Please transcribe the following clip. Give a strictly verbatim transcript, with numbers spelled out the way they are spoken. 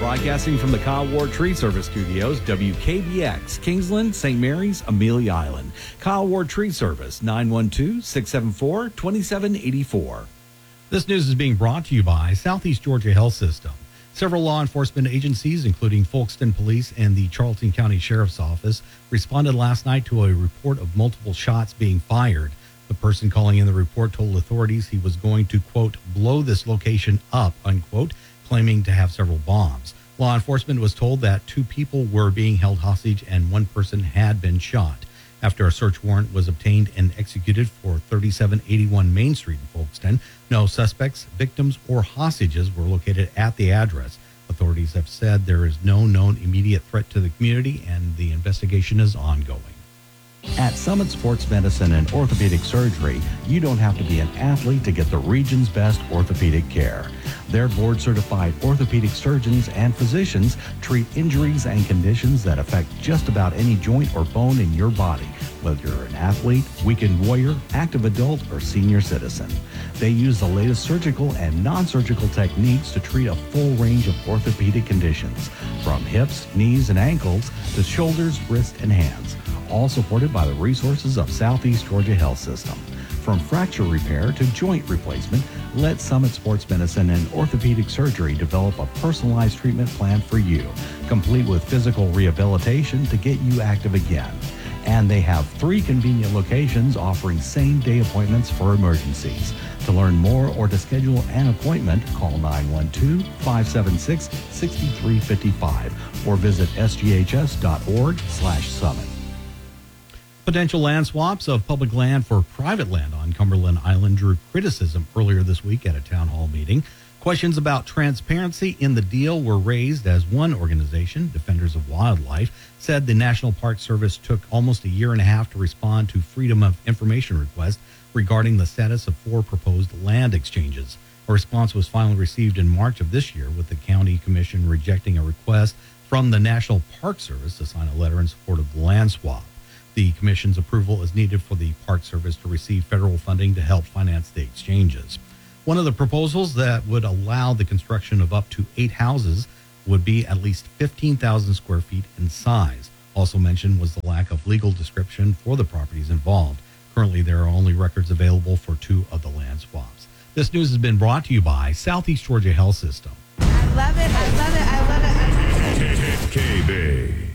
Broadcasting from the Kyle Ward Tree Service Studios, W K B X, Kingsland, Saint Mary's, Amelia Island. Kyle Ward Tree Service, nine one two, six seven four, two seven eight four. This news is being brought to you by Southeast Georgia Health System. Several law enforcement agencies, including Folkston Police and the Charlton County Sheriff's Office, responded last night to a report of multiple shots being fired. The person calling in the report told authorities he was going to, quote, blow this location up, unquote, claiming to have several bombs. Law enforcement was told that two people were being held hostage and one person had been shot. After a search warrant was obtained and executed for thirty-seven eighty-one Main Street in Folkston, no suspects, victims, or hostages were located at the address. Authorities have said there is no known immediate threat to the community and the investigation is ongoing. At Summit Sports Medicine and Orthopedic Surgery, you don't have to be an athlete to get the region's best orthopedic care. Their board-certified orthopedic surgeons and physicians treat injuries and conditions that affect just about any joint or bone in your body, whether you're an athlete, weekend warrior, active adult, or senior citizen. They use the latest surgical and non-surgical techniques to treat a full range of orthopedic conditions, from hips, knees, and ankles to shoulders, wrists, and hands, all supported by the resources of Southeast Georgia Health System. From fracture repair to joint replacement, let Summit Sports Medicine and Orthopedic Surgery develop a personalized treatment plan for you, complete with physical rehabilitation to get you active again. And they have three convenient locations offering same-day appointments for emergencies. To learn more or to schedule an appointment, call nine one two, five seven six, six three five five or visit s g h s dot org slash summit. Potential land swaps of public land for private land on Cumberland Island drew criticism earlier this week at a town hall meeting. Questions about transparency in the deal were raised as one organization, Defenders of Wildlife, said the National Park Service took almost a year and a half to respond to Freedom of Information requests regarding the status of four proposed land exchanges. A response was finally received in March of this year, with the county commission rejecting a request from the National Park Service to sign a letter in support of the land swap. The commission's approval is needed for the Park Service to receive federal funding to help finance the exchanges. One of the proposals that would allow the construction of up to eight houses would be at least fifteen thousand square feet in size. Also mentioned was the lack of legal description for the properties involved. Currently, there are only records available for two of the land swaps. This news has been brought to you by Southeast Georgia Health System. I love it. I love it. I love it. K B.